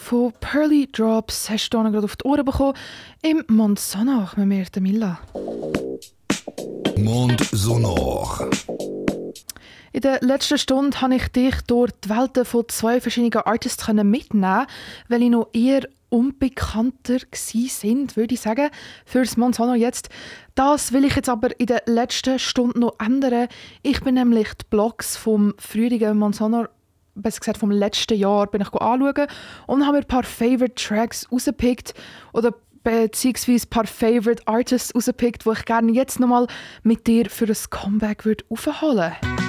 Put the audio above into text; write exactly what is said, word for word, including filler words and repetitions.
von Pearly Drops hast du gerade auf die Ohren bekommen. Im Mond Sonor mit mir, der Milla. Mond Sonor. In der letzten Stunde habe ich dich durch die Welten von zwei verschiedenen Artists mitnehmen, weil ich noch eher unbekannter sind, würde ich sagen, fürs Mond Sonor jetzt. Das will ich jetzt aber in der letzten Stunde noch ändern. Ich bin nämlich die Blogs vom früheren Mond Sonor, besser gesagt vom letzten Jahr, bin ich anschauen und habe mir ein paar Favorite Tracks rausgepickt oder beziehungsweise ein paar Favorite Artists rausgepickt, die ich gerne jetzt nochmal mit dir für ein Comeback würde aufholen würde.